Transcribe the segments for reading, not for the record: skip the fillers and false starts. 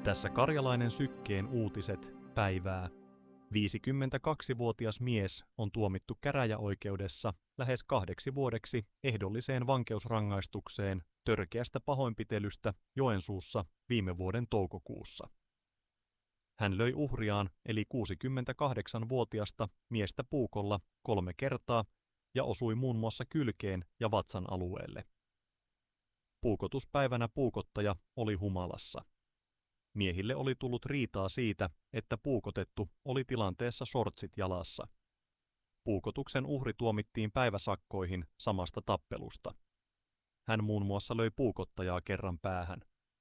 Tässä Karjalainen Sykkeen uutiset päivää. 52-vuotias mies on tuomittu käräjäoikeudessa lähes 2 vuodeksi ehdolliseen vankeusrangaistukseen törkeästä pahoinpitelystä Joensuussa viime vuoden toukokuussa. Hän löi uhriaan eli 68-vuotiasta miestä puukolla 3 kertaa ja osui muun muassa kylkeen ja vatsan alueelle. Puukotuspäivänä puukottaja oli humalassa. Miehille oli tullut riitaa siitä, että puukotettu oli tilanteessa shortsit jalassa. Puukotuksen uhri tuomittiin päiväsakkoihin samasta tappelusta. Hän muun muassa löi puukottajaa kerran päähän.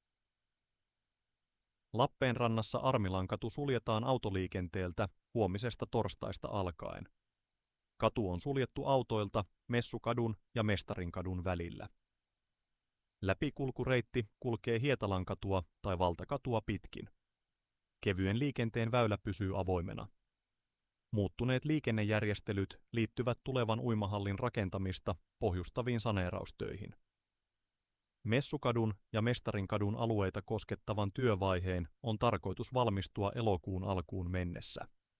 Lappeenrannassa Armilankatu suljetaan autoliikenteeltä huomisesta torstaista alkaen. Katu on suljettu autoilta Messukadun ja Mestarinkadun välillä. Läpikulkureitti kulkee Hietalankatua tai Valtakatua pitkin. Kevyen liikenteen väylä pysyy avoimena. Muuttuneet liikennejärjestelyt liittyvät tulevan uimahallin rakentamista pohjustaviin saneeraustöihin. Messukadun ja Mestarinkadun alueita koskettavan työvaiheen on tarkoitus valmistua elokuun alkuun mennessä.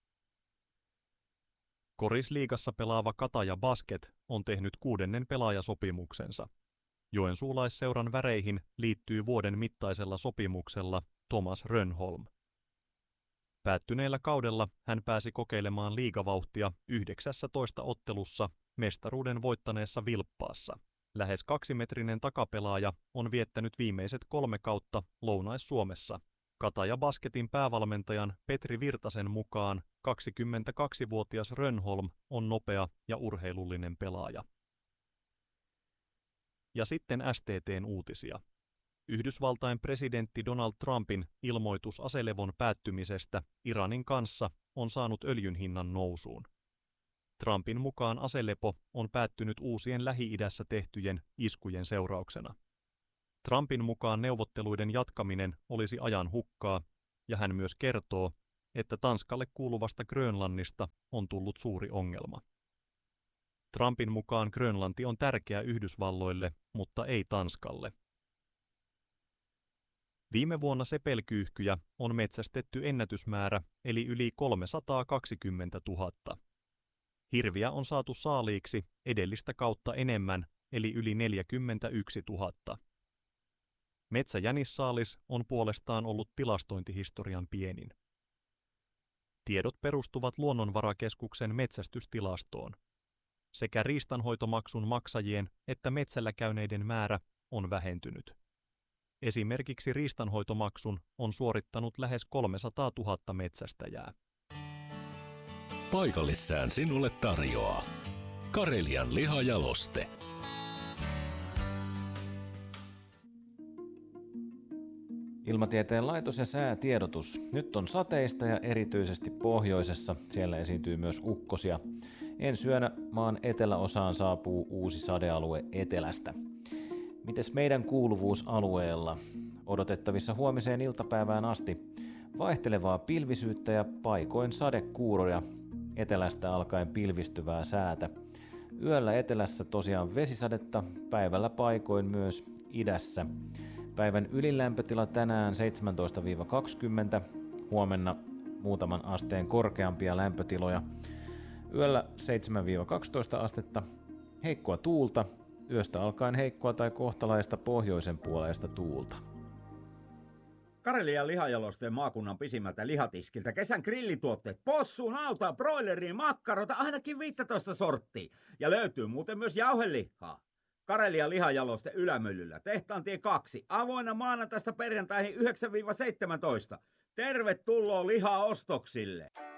Korisliigassa pelaava Kataja Basket on tehnyt 6. pelaajasopimuksensa. Joensuulaisseuran väreihin liittyy vuoden mittaisella sopimuksella Thomas Rönnholm. Päättyneellä kaudella hän pääsi kokeilemaan liigavauhtia 19 ottelussa mestaruuden voittaneessa Vilppaassa. Lähes 2-metrinen takapelaaja on viettänyt viimeiset 3 kautta Lounais-Suomessa. Kataja Basketin päävalmentajan Petri Virtasen mukaan 22-vuotias Rönnholm on nopea ja urheilullinen pelaaja. Ja sitten STT:n uutisia. Yhdysvaltain presidentti Donald Trumpin ilmoitus aselevon päättymisestä Iranin kanssa on saanut öljyn hinnan nousuun. Trumpin mukaan aselepo on päättynyt uusien Lähi-idässä tehtyjen iskujen seurauksena. Trumpin mukaan neuvotteluiden jatkaminen olisi ajan hukkaa, ja hän myös kertoo, että Tanskalle kuuluvasta Grönlannista on tullut suuri ongelma. Trumpin mukaan Grönlanti on tärkeä Yhdysvalloille, mutta ei Tanskalle. Viime vuonna sepelkyyhkyjä on metsästetty ennätysmäärä, eli yli 320 000. Hirviä on saatu saaliiksi edellistä kautta enemmän, eli yli 41 000. Metsäjänissaalis on puolestaan ollut tilastointihistorian pienin. Tiedot perustuvat Luonnonvarakeskuksen metsästystilastoon. Sekä riistanhoitomaksun maksajien että metsällä käyneiden määrä on vähentynyt. Esimerkiksi riistanhoitomaksun on suorittanut lähes 300 000 metsästäjää. Paikallissään sinulle tarjoaa Karelian lihajaloste. Ilmatieteen laitos ja säätiedotus. Nyt on sateista ja erityisesti pohjoisessa. Siellä esiintyy myös ukkosia. Ensi yönä maan eteläosaan saapuu uusi sadealue etelästä. Mites meidän kuuluvuusalueella? Odotettavissa huomiseen iltapäivään asti vaihtelevaa pilvisyyttä ja paikoin sadekuuroja. Etelästä alkaen pilvistyvää säätä. Yöllä etelässä tosiaan vesisadetta, päivällä paikoin myös idässä. Päivän ylilämpötila tänään 17-20, huomenna muutaman asteen korkeampia lämpötiloja. Yöllä 7-12 astetta, heikkoa tuulta, yöstä alkaen heikkoa tai kohtalaista pohjoisen puoleista tuulta. Karelian lihajalosteen maakunnan pisimmältä lihatiskiltä kesän grillituotteet, possu, nautaa, broileriin, makkarota, ainakin 15 sorttia. Ja löytyy muuten myös jauhelihaa. Karelian lihajaloste Ylämyllyllä, Tehtaantie 2, avoinna maanantaista perjantaihin 9-17. Tervetuloa lihaostoksille!